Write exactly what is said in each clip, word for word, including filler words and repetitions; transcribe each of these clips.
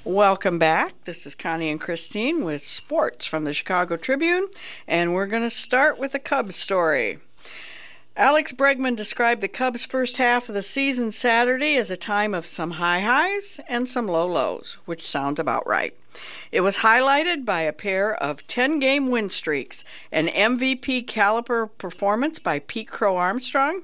Welcome back. This is Connie and Christine with sports from the Chicago Tribune, and we're going to start with a Cubs story. Alex Bregman described the Cubs' first half of the season Saturday as a time of some high highs and some low lows, which sounds about right. It was highlighted by a pair of ten-game win streaks, an M V P caliber performance by Pete Crow Armstrong,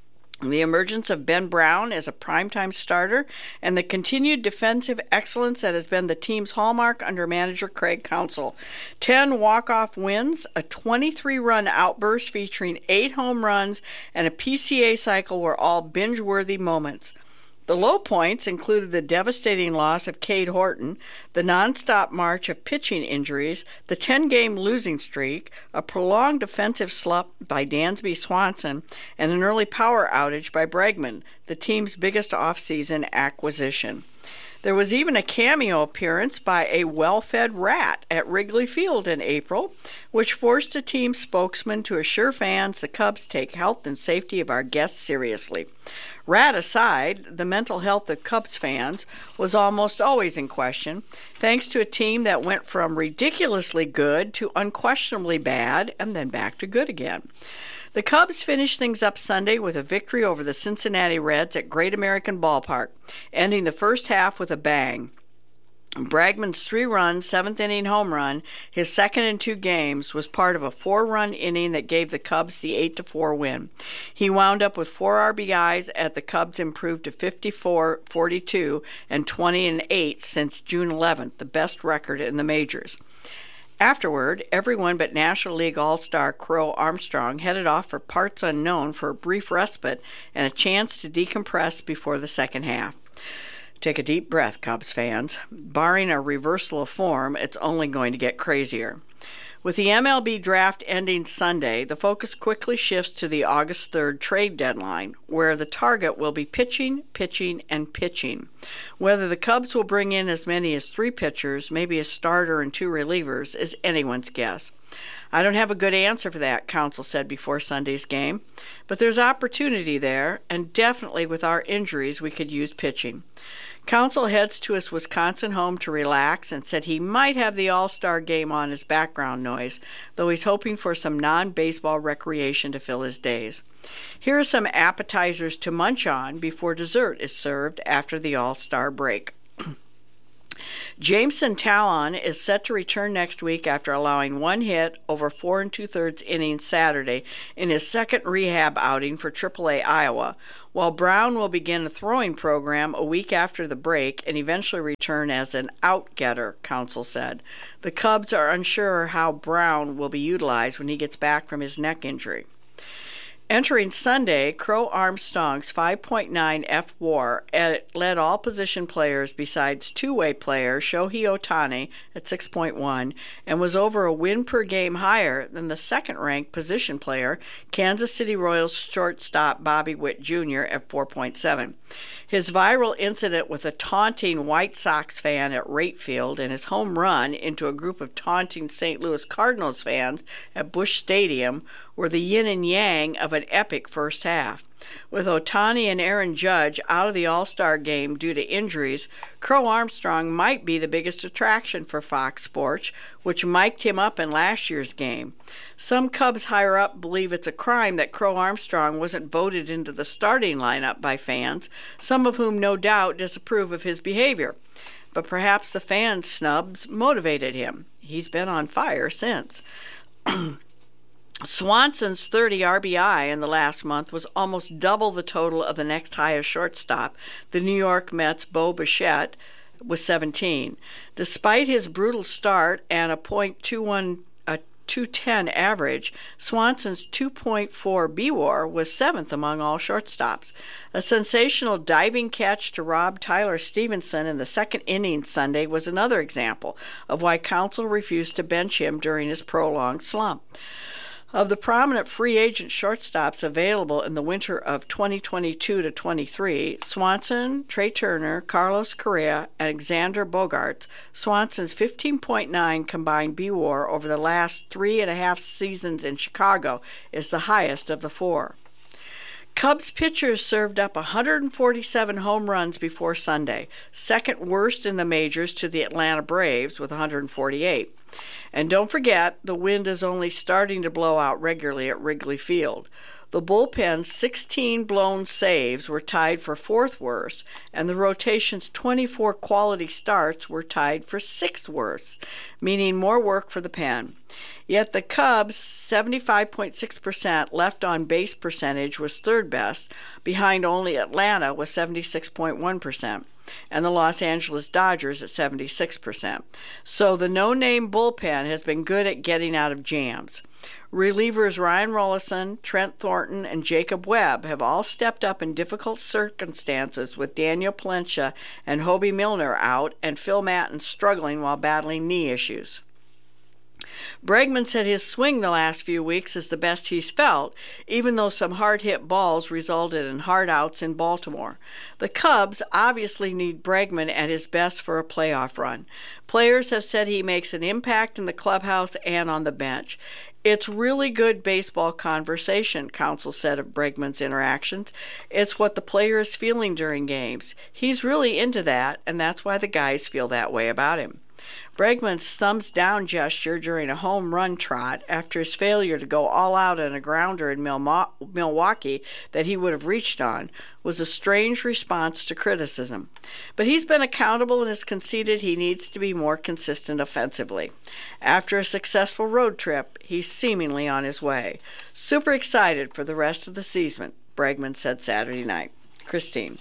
the emergence of Ben Brown as a primetime starter, and the continued defensive excellence that has been the team's hallmark under manager Craig Counsell. Ten walk-off wins, a twenty-three run outburst featuring eight home runs, and a P C A cycle were all binge-worthy moments. The low points included the devastating loss of Cade Horton, the nonstop march of pitching injuries, the ten-game losing streak, a prolonged defensive slump by Dansby Swanson, and an early power outage by Bregman, the team's biggest offseason acquisition. There was even a cameo appearance by a well-fed rat at Wrigley Field in April, which forced a team spokesman to assure fans the Cubs take health and safety of our guests seriously. Rat aside, the mental health of Cubs fans was almost always in question, thanks to a team that went from ridiculously good to unquestionably bad and then back to good again. The Cubs finished things up Sunday with a victory over the Cincinnati Reds at Great American Ballpark, ending the first half with a bang. Bregman's three-run, seventh-inning home run, his second in two games, was part of a four-run inning that gave the Cubs the eight to four win. He wound up with four R B Is as the Cubs improved to fifty-four, forty-two, and twenty and eight since June eleventh, the best record in the majors. Afterward, everyone but National League All-Star Crow Armstrong headed off for parts unknown for a brief respite and a chance to decompress before the second half. Take a deep breath, Cubs fans. Barring a reversal of form, it's only going to get crazier. With the M L B draft ending Sunday, the focus quickly shifts to the August third trade deadline, where the target will be pitching, pitching, and pitching. Whether the Cubs will bring in as many as three pitchers, maybe a starter and two relievers, is anyone's guess. I don't have a good answer for that, Counsell said before Sunday's game, but there's opportunity there, and definitely with our injuries we could use pitching. Counsell heads to his Wisconsin home to relax and said he might have the All-Star game on as background noise, though he's hoping for some non-baseball recreation to fill his days. Here are some appetizers to munch on before dessert is served after the All-Star break. Jameson Talon is set to return next week after allowing one hit over four and two-thirds innings Saturday in his second rehab outing for triple A Iowa, while Brown will begin a throwing program a week after the break and eventually return as an out-getter, Counsell said. The Cubs are unsure how Brown will be utilized when he gets back from his neck injury. Entering Sunday, Crow Armstrong's five point nine F W A R led all position players besides two-way player Shohei Ohtani at six point one and was over a win per game higher than the second-ranked position player, Kansas City Royals shortstop Bobby Witt Junior at four point seven. His viral incident with a taunting White Sox fan at Rate Field and his home run into a group of taunting Saint Louis Cardinals fans at Busch Stadium were the yin and yang of an epic first half. With Ohtani and Aaron Judge out of the All-Star game due to injuries, Crow Armstrong might be the biggest attraction for Fox Sports, which mic'd him up in last year's game. Some Cubs higher-up believe it's a crime that Crow Armstrong wasn't voted into the starting lineup by fans, some of whom no doubt disapprove of his behavior. But perhaps the fan snubs motivated him. He's been on fire since. Swanson's thirty R B I in the last month was almost double the total of the next highest shortstop, the New York Mets' Bo Bichette, with seventeen. Despite his brutal start and a point two one a two ten average, Swanson's two point four B W A R was seventh among all shortstops. A sensational diving catch to rob Tyler Stevenson in the second inning Sunday was another example of why Counsell refused to bench him during his prolonged slump. Of the prominent free agent shortstops available in the winter of twenty twenty-two to twenty-three, Swanson, Trey Turner, Carlos Correa, and Alexander Bogaerts, Swanson's fifteen point nine combined B W A R over the last three and a half seasons in Chicago is the highest of the four. Cubs pitchers served up one hundred forty-seven home runs before Sunday, second worst in the majors to the Atlanta Braves with one hundred forty-eight. And don't forget, the wind is only starting to blow out regularly at Wrigley Field. The bullpen's sixteen blown saves were tied for fourth worst, and the rotation's twenty-four quality starts were tied for sixth worst, meaning more work for the pen. Yet the Cubs' seventy-five point six percent left-on-base percentage was third best, behind only Atlanta with seventy-six point one percent. And the Los Angeles Dodgers at seventy-six percent. So the no-name bullpen has been good at getting out of jams. Relievers Ryan Rollison, Trent Thornton, and Jacob Webb have all stepped up in difficult circumstances with Daniel Palencia and Hobie Milner out and Phil Maton struggling while battling knee issues. Bregman said his swing the last few weeks is the best he's felt, even though some hard-hit balls resulted in hard outs in Baltimore. The Cubs obviously need Bregman at his best for a playoff run. Players have said he makes an impact in the clubhouse and on the bench. It's really good baseball conversation, Counsell said of Bregman's interactions. It's what the player is feeling during games. He's really into that, and that's why the guys feel that way about him. Bregman's thumbs down gesture during a home run trot after his failure to go all out on a grounder in Milwaukee that he would have reached on was a strange response to criticism. But he's been accountable and has conceded he needs to be more consistent offensively. After a successful road trip, he's seemingly on his way. Super excited for the rest of the season, Bregman said Saturday night. Christine.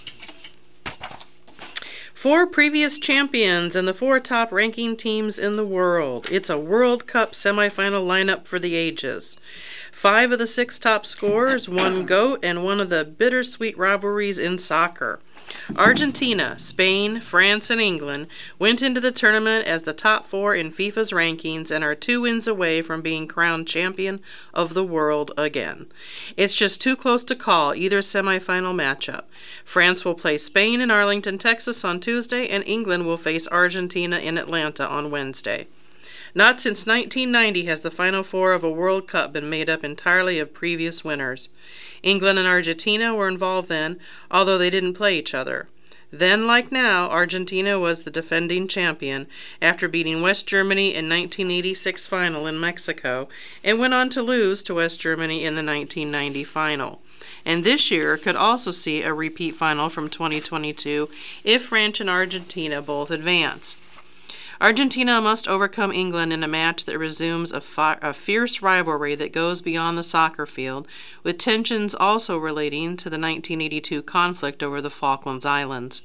Four previous champions and the four top ranking teams in the world. It's a World Cup semifinal lineup for the ages. Five of the six top scorers, one GOAT, and one of the bittersweet rivalries in soccer. Argentina, Spain, France, and England went into the tournament as the top four in FIFA's rankings and are two wins away from being crowned champion of the world again. It's just too close to call either semifinal matchup. France will play Spain in Arlington, Texas on Tuesday, and England will face Argentina in Atlanta on Wednesday. Not since nineteen ninety has the Final Four of a World Cup been made up entirely of previous winners. England and Argentina were involved then, although they didn't play each other. Then, like now, Argentina was the defending champion after beating West Germany in nineteen eighty-six final in Mexico and went on to lose to West Germany in the nineteen ninety final. And this year could also see a repeat final from twenty twenty-two if France and Argentina both advance. Argentina must overcome England in a match that resumes a, fi- a fierce rivalry that goes beyond the soccer field, with tensions also relating to the nineteen eighty-two conflict over the Falklands Islands.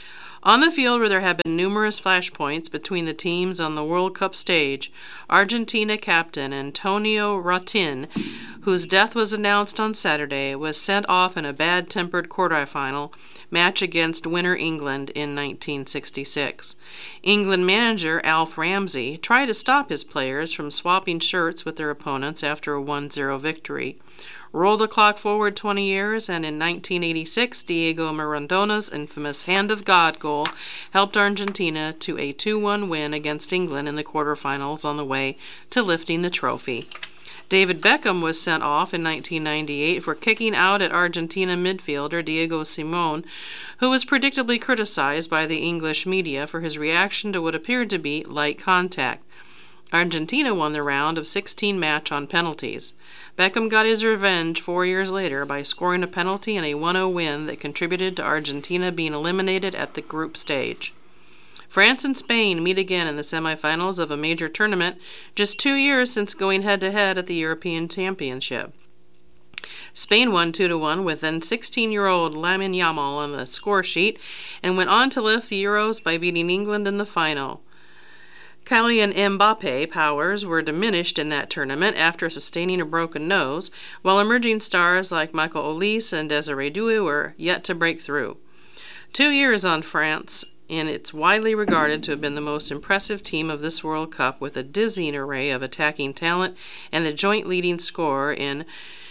On the field, where there have been numerous flashpoints between the teams on the World Cup stage, Argentina captain Antonio Ratin, whose death was announced on Saturday, was sent off in a bad-tempered quarterfinal match against winner England in nineteen sixty-six. England manager Alf Ramsey tried to stop his players from swapping shirts with their opponents after a one zero victory. Roll the clock forward twenty years, and in nineteen eighty-six, Diego Maradona's infamous Hand of God goal helped Argentina to a two one win against England in the quarterfinals on the way to lifting the trophy. David Beckham was sent off in nineteen ninety-eight for kicking out at Argentina midfielder Diego Simón, who was predictably criticized by the English media for his reaction to what appeared to be light contact. Argentina won the round of sixteen match on penalties. Beckham got his revenge four years later by scoring a penalty in a one zero win that contributed to Argentina being eliminated at the group stage. France and Spain meet again in the semifinals of a major tournament just two years since going head-to-head at the European Championship. Spain won two to one with then sixteen-year-old Lamine Yamal on the score sheet and went on to lift the Euros by beating England in the final. Kylian Mbappe powers were diminished in that tournament after sustaining a broken nose, while emerging stars like Michael Olise and Desiree Doué were yet to break through. Two years on France, and it's widely regarded to have been the most impressive team of this World Cup, with a dizzying array of attacking talent and the joint leading scorer in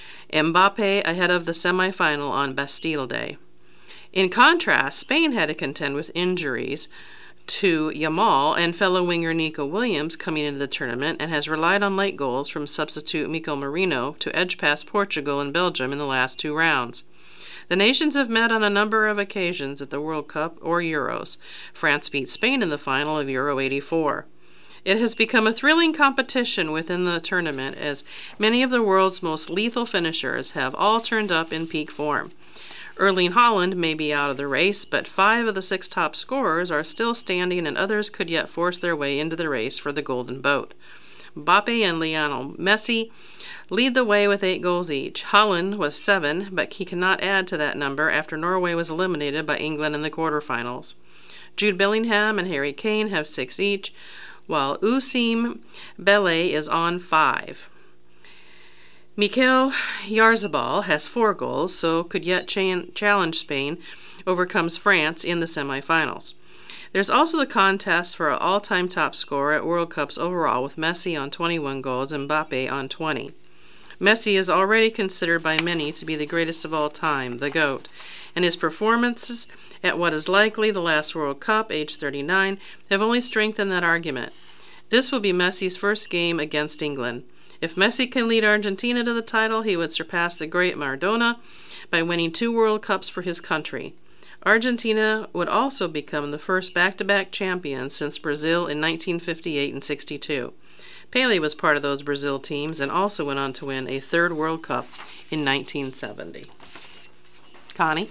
Mbappe ahead of the semifinal on Bastille Day. In contrast, Spain had to contend with injuries to Yamal and fellow winger Nico Williams coming into the tournament, and has relied on late goals from substitute Mikel Merino to edge past Portugal and Belgium in the last two rounds. The nations have met on a number of occasions at the World Cup or Euros. France beat Spain in the final of Euro eighty-four. It has become a thrilling competition within the tournament, as many of the world's most lethal finishers have all turned up in peak form. Erling Haaland may be out of the race, but five of the six top scorers are still standing, and others could yet force their way into the race for the golden boat. Mbappe and Lionel Messi lead the way with eight goals each. Haaland was seven, but he cannot add to that number after Norway was eliminated by England in the quarterfinals. Jude Bellingham and Harry Kane have six each, while Ousmane Dembélé is on five. Mikel Oyarzabal has four goals, so could yet cha- challenge Spain, overcomes France in the semifinals. There's also the contest for an all-time top scorer at World Cups overall, with Messi on twenty-one goals and Mbappe on twenty. Messi is already considered by many to be the greatest of all time, the GOAT, and his performances at what is likely the last World Cup, age thirty-nine, have only strengthened that argument. This will be Messi's first game against England. If Messi can lead Argentina to the title, he would surpass the great Maradona by winning two World Cups for his country. Argentina would also become the first back-to-back champions since Brazil in nineteen fifty-eight and sixty-two. Pelé was part of those Brazil teams and also went on to win a third World Cup in nineteen seventy. Connie?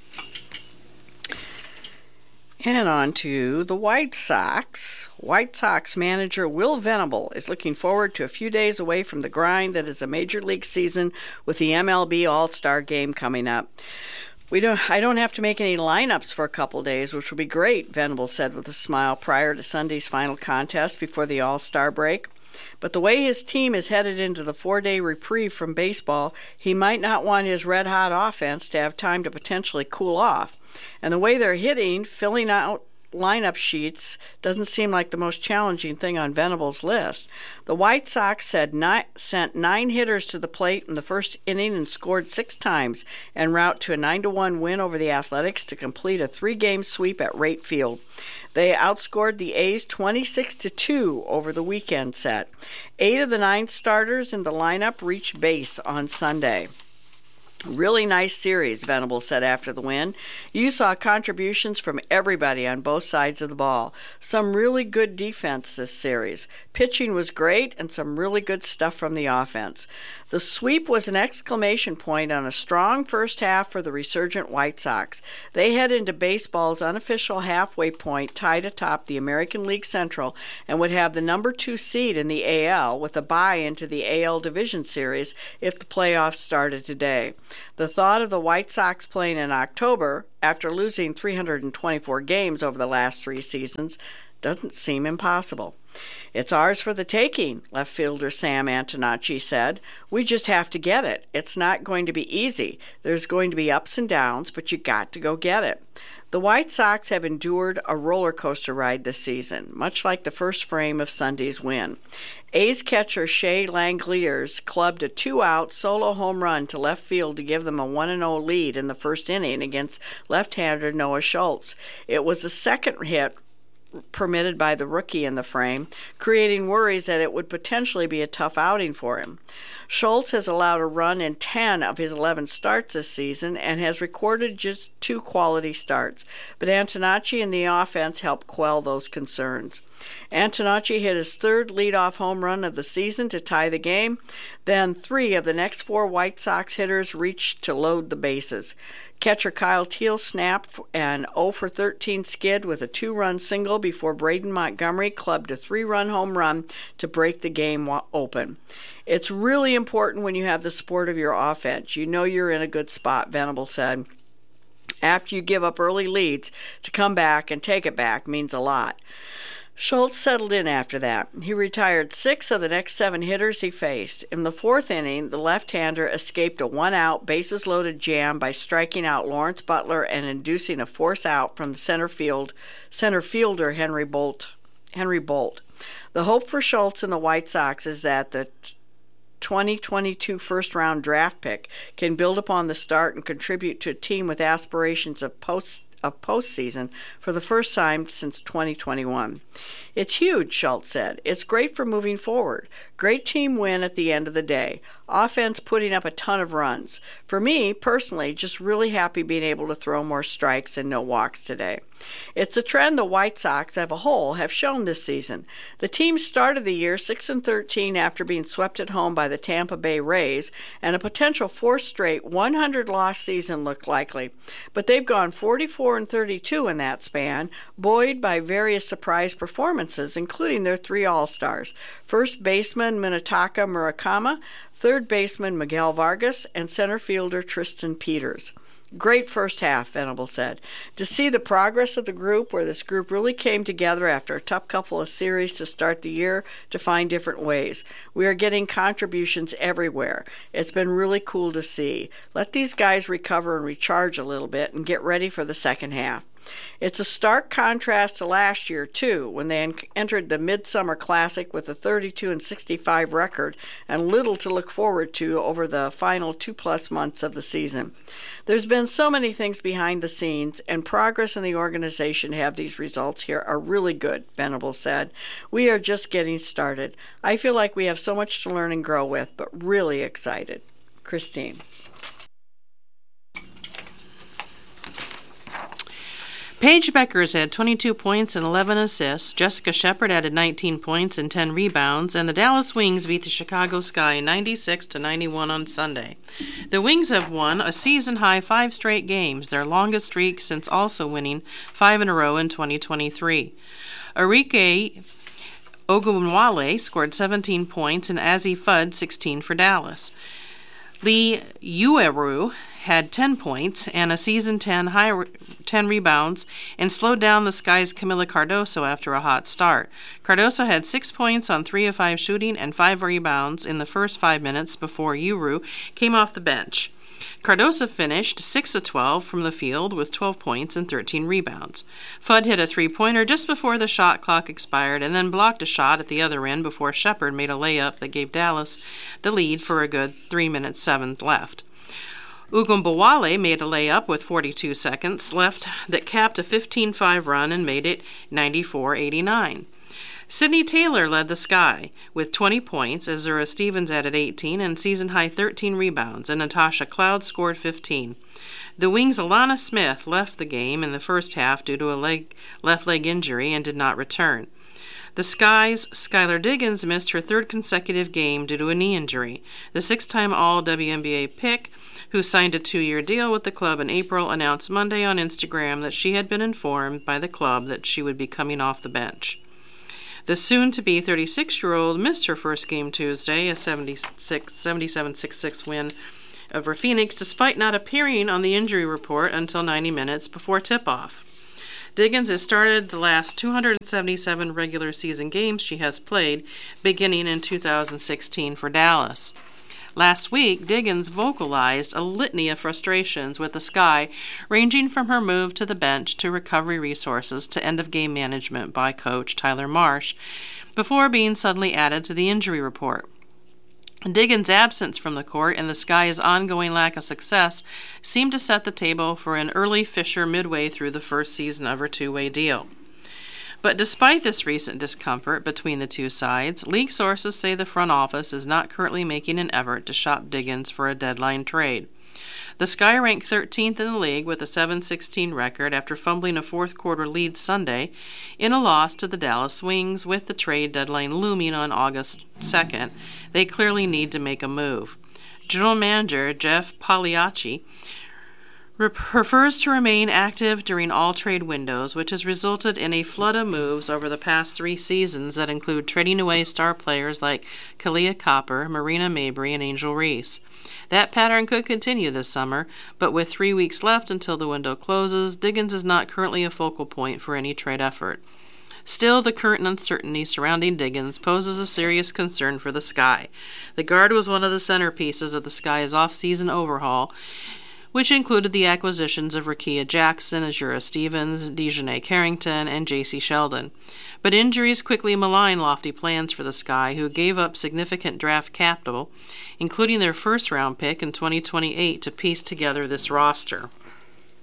And on to the White Sox. White Sox manager Will Venable is looking forward to a few days away from the grind that is a major league season with the M L B All-Star Game coming up. We don't. I don't have to make any lineups for a couple days, which will be great, Venable said with a smile prior to Sunday's final contest before the All-Star break. But the way his team is headed into the four-day reprieve from baseball, he might not want his red-hot offense to have time to potentially cool off. And the way they're hitting, filling out lineup sheets doesn't seem like the most challenging thing on Venable's list. The White Sox said ni- sent nine hitters to the plate in the first inning and scored six times, en route to a nine to one win over the Athletics to complete a three-game sweep at Wright Field. They outscored the A's twenty-six to two over the weekend set. Eight of the nine starters in the lineup reached base on Sunday. Really nice series, Venable said after the win. You saw contributions from everybody on both sides of the ball. Some really good defense this series. Pitching was great and some really good stuff from the offense. The sweep was an exclamation point on a strong first half for the resurgent White Sox. They head into baseball's unofficial halfway point tied atop the American League Central and would have the number two seed in the A L with a bye into the A L Division Series if the playoffs started today. The thought of the White Sox playing in October, after losing three hundred twenty-four games over the last three seasons, doesn't seem impossible. It's ours for the taking, left fielder Sam Antonacci said. We just have to get it. It's not going to be easy. There's going to be ups and downs, but you got to go get it. The White Sox have endured a roller coaster ride this season, much like the first frame of Sunday's win. A's catcher Shea Langeliers clubbed a two-out solo home run to left field to give them a one and oh lead in the first inning against left-hander Noah Schultz. It was the second hit permitted by the rookie in the frame, creating worries that it would potentially be a tough outing for him. Schultz has allowed a run in ten of his eleven starts this season and has recorded just two quality starts, but Antonacci and the offense helped quell those concerns. Antonacci hit his third leadoff home run of the season to tie the game. Then three of the next four White Sox hitters reached to load the bases. Catcher Kyle Teel snapped an oh for thirteen skid with a two-run single before Braden Montgomery clubbed a three-run home run to break the game open. It's really important when you have the support of your offense. You know you're in a good spot, Venable said. After you give up early leads, to come back and take it back means a lot. Schultz settled in after that. He retired six of the next seven hitters he faced. In the fourth inning, the left-hander escaped a one-out, bases-loaded jam by striking out Lawrence Butler and inducing a force out from the center field center fielder Henry Bolt. Henry Bolt. The hope for Schultz and the White Sox is that the twenty twenty-two first-round draft pick can build upon the start and contribute to a team with aspirations of post of postseason for the first time since twenty twenty-one. It's huge, Schultz said. It's great for moving forward. Great team win at the end of the day. Offense putting up a ton of runs. For me, personally, just really happy being able to throw more strikes and no walks today. It's a trend the White Sox as a whole have shown this season. The team started the year six and thirteen after being swept at home by the Tampa Bay Rays, and a potential fourth straight one hundred loss season looked likely. But they've gone forty-four and thirty-two in that span, buoyed by various surprise performances, including their three All-Stars: first baseman Minetaka Murakami, third baseman Miguel Vargas, and center fielder Tristan Peters. Great first half, Venable said. To see the progress of the group, where this group really came together after a tough couple of series to start the year to find different ways. We are getting contributions everywhere. It's been really cool to see. Let these guys recover and recharge a little bit and get ready for the second half. It's a stark contrast to last year, too, when they en- entered the Midsummer Classic with a thirty-two and sixty-five record and little to look forward to over the final two-plus months of the season. There's been so many things behind the scenes, and progress in the organization to have these results here are really good, Venable said. We are just getting started. I feel like we have so much to learn and grow with, but really excited. Christine. Paige Beckers had twenty-two points and eleven assists. Jessica Shepard added nineteen points and ten rebounds, and the Dallas Wings beat the Chicago Sky ninety-six to ninety-one on Sunday. The Wings have won a season-high five straight games, their longest streak since also winning five in a row in twenty twenty-three. Arike Ogunwale scored seventeen points and Azzi Fudd sixteen for Dallas. Lee Ueru had ten points and a season ten high re- ten rebounds and slowed down the Sky's Camila Cardoso after a hot start. Cardoso had six points on three of five shooting and five rebounds in the first five minutes before Ueru came off the bench. Cardoso finished six of twelve from the field with twelve points and thirteen rebounds. Fudd hit a three-pointer just before the shot clock expired and then blocked a shot at the other end before Shepard made a layup that gave Dallas the lead for a good three minutes seven left. Ugumbawale made a layup with forty-two seconds left that capped a fifteen five run and made it ninety-four eighty-nine. Sydney Taylor led the Sky with twenty points as Zura Stevens added eighteen and season-high thirteen rebounds, and Natasha Cloud scored fifteen. The Wings' Alana Smith left the game in the first half due to a leg, left leg injury and did not return. The Sky's Skylar Diggins missed her third consecutive game due to a knee injury. The six-time All-W N B A pick, who signed a two-year deal with the club in April, announced Monday on Instagram that she had been informed by the club that she would be coming off the bench. The soon-to-be thirty-six-year-old missed her first game Tuesday, a seventy-six, seventy-seven sixty-six win over Phoenix, despite not appearing on the injury report until ninety minutes before tip-off. Diggins has started the last two hundred seventy-seven regular season games she has played, beginning in two thousand sixteen for Dallas. Last week, Diggins vocalized a litany of frustrations with the Sky, ranging from her move to the bench to recovery resources to end-of-game management by coach Tyler Marsh, before being suddenly added to the injury report. Diggins' absence from the court and the Sky's ongoing lack of success seemed to set the table for an early fissure midway through the first season of her two-way deal. But despite this recent discomfort between the two sides, league sources say the front office is not currently making an effort to shop Diggins for a deadline trade. The Sky ranked thirteenth in the league with a seven sixteen record after fumbling a fourth-quarter lead Sunday in a loss to the Dallas Wings, with the trade deadline looming on August second. They clearly need to make a move. General Manager Jeff Pagliacci prefers to remain active during all trade windows, which has resulted in a flood of moves over the past three seasons that include trading away star players like Kalia Copper, Marina Mabry, and Angel Reese. That pattern could continue this summer, but with three weeks left until the window closes, Diggins is not currently a focal point for any trade effort. Still, the current uncertainty surrounding Diggins poses a serious concern for the Sky. The guard was one of the centerpieces of the Sky's off-season overhaul, which included the acquisitions of Rakia Jackson, Azura Stevens, Dejanay Carrington, and J C Sheldon. But injuries quickly malign lofty plans for the Sky, who gave up significant draft capital, including their first-round pick in twenty twenty-eight, to piece together this roster.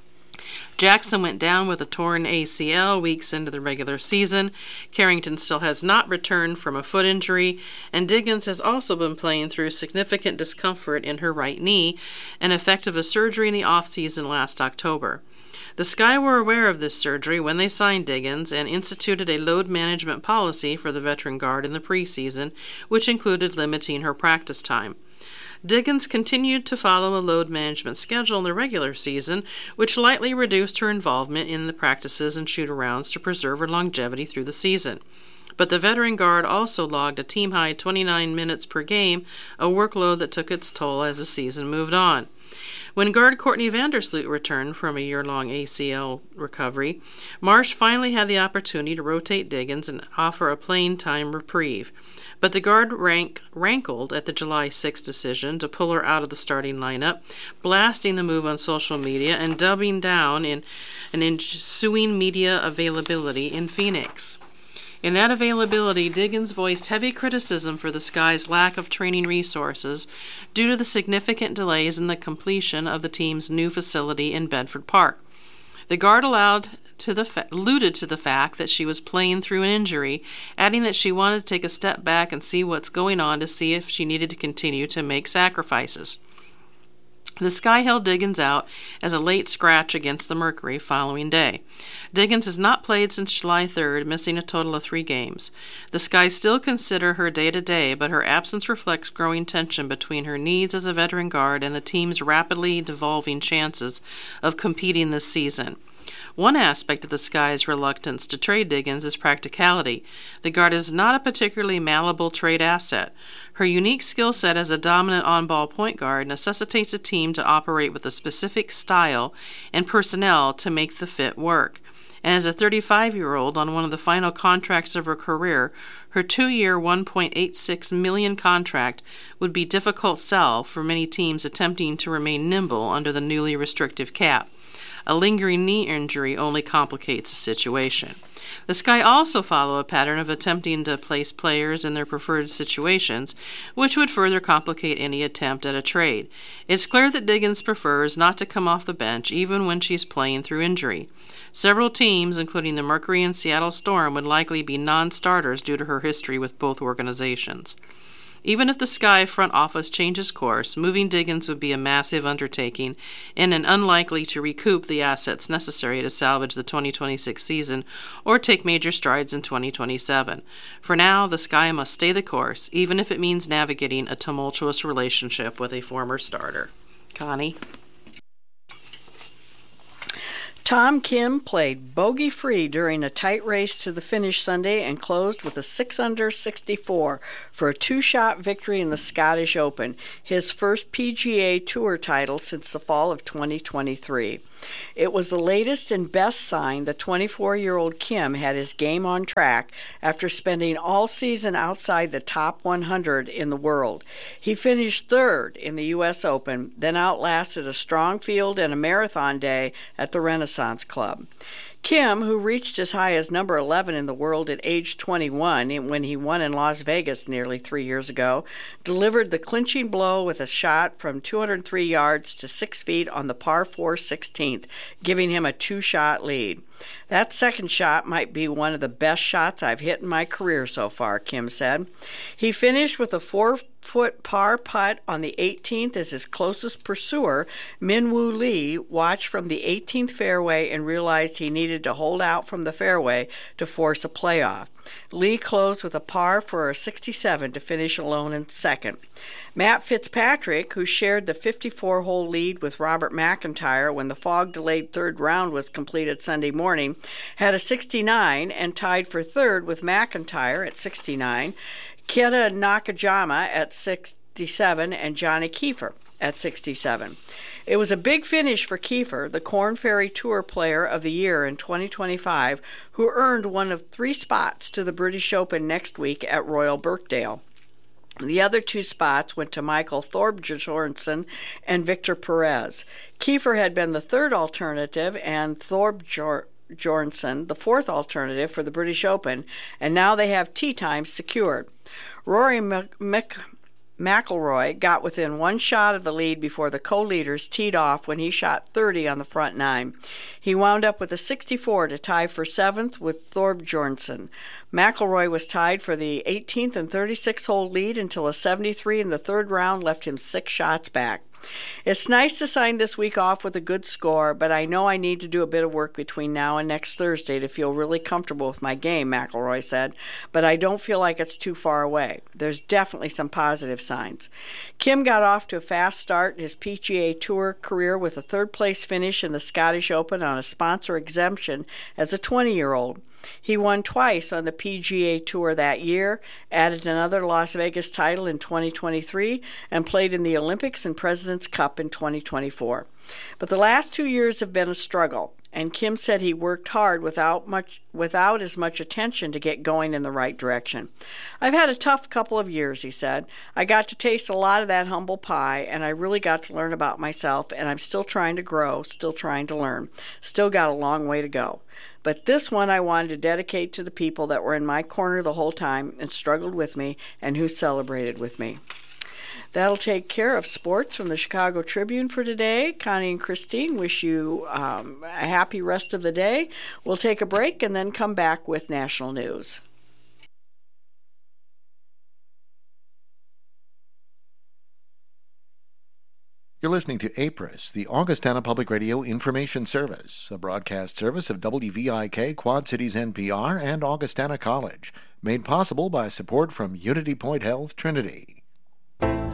Jackson went down with a torn A C L weeks into the regular season. Carrington still has not returned from a foot injury, and Diggins has also been playing through significant discomfort in her right knee, an effect of a surgery in the offseason last October. The Sky were aware of this surgery when they signed Diggins and instituted a load management policy for the veteran guard in the preseason, which included limiting her practice time. Diggins continued to follow a load management schedule in the regular season, which lightly reduced her involvement in the practices and shoot-arounds to preserve her longevity through the season. But the veteran guard also logged a team-high twenty-nine minutes per game, a workload that took its toll as the season moved on. When guard Courtney Vandersloot returned from a year-long A C L recovery, Marsh finally had the opportunity to rotate Diggins and offer a playing time reprieve. But the guard rank rankled at the July sixth decision to pull her out of the starting lineup, blasting the move on social media and doubling down in an ensuing media availability in Phoenix. In that availability, Diggins voiced heavy criticism for the Sky's lack of training resources due to the significant delays in the completion of the team's new facility in Bedford Park. The guard allowed to the fa- alluded to the fact that she was playing through an injury, adding that she wanted to take a step back and see what's going on to see if she needed to continue to make sacrifices. The Sky held Diggins out as a late scratch against the Mercury following day. Diggins has not played since July third, missing a total of three games. The Sky still consider her day-to-day, but her absence reflects growing tension between her needs as a veteran guard and the team's rapidly devolving chances of competing this season. One aspect of the Sky's reluctance to trade Diggins is practicality. The guard is not a particularly malleable trade asset. Her unique skill set as a dominant on-ball point guard necessitates a team to operate with a specific style and personnel to make the fit work. And as a thirty-five-year-old on one of the final contracts of her career, her two-year, one point eight six million dollars contract would be difficult sell for many teams attempting to remain nimble under the newly restrictive cap. A lingering knee injury only complicates the situation. The Sky also follow a pattern of attempting to place players in their preferred situations, which would further complicate any attempt at a trade. It's clear that Diggins prefers not to come off the bench even when she's playing through injury. Several teams, including the Mercury and Seattle Storm, would likely be non-starters due to her history with both organizations. Even if the Sky front office changes course, moving Diggins would be a massive undertaking and an unlikely to recoup the assets necessary to salvage the twenty twenty-six season or take major strides in twenty twenty-seven. For now, the Sky must stay the course, even if it means navigating a tumultuous relationship with a former starter. Connie? Tom Kim played bogey-free during a tight race to the finish Sunday and closed with a six under sixty-four for a two-shot victory in the Scottish Open, his first P G A Tour title since the fall of twenty twenty-three. It was the latest and best sign the twenty-four-year-old Kim had his game on track after spending all season outside the top one hundred in the world. He finished third in the U S Open, then outlasted a strong field and a marathon day at the Renaissance Club. Kim, who reached as high as number eleven in the world at age twenty-one when he won in Las Vegas nearly three years ago, delivered the clinching blow with a shot from two hundred three yards to six feet on the par four sixteenth, giving him a two-shot lead. That second shot might be one of the best shots I've hit in my career so far, Kim said. He finished with a four-foot par putt on the eighteenth as his closest pursuer, Min-Woo Lee, watched from the eighteenth fairway and realized he needed to hold out from the fairway to force a playoff. Lee closed with a par for a sixty-seven to finish alone in second. Matt Fitzpatrick, who shared the fifty-four-hole lead with Robert McIntyre when the fog-delayed third round was completed Sunday morning, had a sixty-nine and tied for third with McIntyre at sixty-nine, Keita Nakajima at sixty-seven, and Johnny Kiefer at sixty-seven. It was a big finish for Kiefer, the Korn Ferry Tour Player of the Year in twenty twenty-five, who earned one of three spots to the British Open next week at Royal Birkdale. The other two spots went to Michael Thorbjornsen and Victor Perez. Kiefer had been the third alternative and Thorbjornsen the fourth alternative for the British Open, and now they have tee time secured. Rory Mc- Mc- McIlroy got within one shot of the lead before the co-leaders teed off when he shot thirty on the front nine. He wound up with a sixty-four to tie for seventh with Thorbjornsen. McIlroy was tied for the eighteenth and thirty-sixth hole lead until a seventy-three in the third round left him six shots back. It's nice to sign this week off with a good score, but I know I need to do a bit of work between now and next Thursday to feel really comfortable with my game, McIlroy said, but I don't feel like it's too far away. There's definitely some positive signs. Kim got off to a fast start in his P G A Tour career with a third-place finish in the Scottish Open on a sponsor exemption as a twenty-year-old. He won twice on the P G A Tour that year, added another Las Vegas title in twenty twenty-three, and played in the Olympics and President's Cup in twenty twenty-four. But the last two years have been a struggle, and Kim said he worked hard without much, without as much attention to get going in the right direction. I've had a tough couple of years, he said. I got to taste a lot of that humble pie, and I really got to learn about myself, and I'm still trying to grow, still trying to learn. Still got a long way to go. But this one I wanted to dedicate to the people that were in my corner the whole time and struggled with me and who celebrated with me. That'll take care of sports from the Chicago Tribune for today. Connie and Christine wish you um, a happy rest of the day. We'll take a break and then come back with national news. You're listening to A P R I S, the Augustana Public Radio Information Service, a broadcast service of W V I K, Quad Cities N P R, and Augustana College, made possible by support from Unity Point Health Trinity.